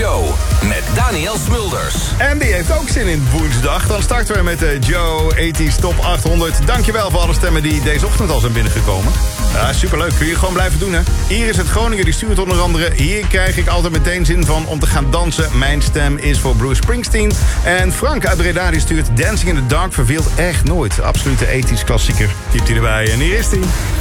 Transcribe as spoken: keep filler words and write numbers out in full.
Show met Daniel Smulders. En die heeft ook zin in woensdag. Dan starten we met de Joe tachtig Top achthonderd. Dankjewel voor alle stemmen die deze ochtend al zijn binnengekomen. Ja, superleuk. Kun je gewoon blijven doen, hè? Iris uit Groningen, die stuurt onder andere... Hier krijg ik altijd meteen zin van om te gaan dansen. Mijn stem is voor Bruce Springsteen. En Frank uit Breda, die stuurt... Dancing in the Dark verveelt echt nooit. Absolute ethisch klassieker. Typt hij erbij. En hier is hij.